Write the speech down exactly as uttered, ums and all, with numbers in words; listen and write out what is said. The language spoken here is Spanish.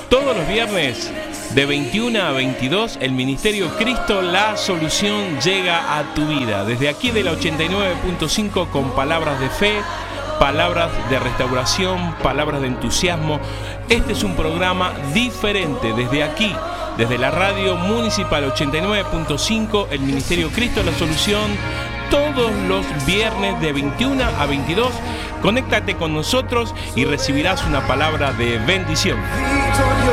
Todos los viernes de veintiuna a veintidós, el Ministerio Cristo, la solución llega a tu vida. Desde aquí de la ochenta y nueve punto cinco con palabras de fe, palabras de restauración, palabras de entusiasmo. Este es un programa diferente desde aquí, desde la radio municipal ochenta y nueve punto cinco, el Ministerio Cristo, la solución. Todos los viernes de veintiuna a veintidós, conéctate con nosotros y recibirás una palabra de bendición.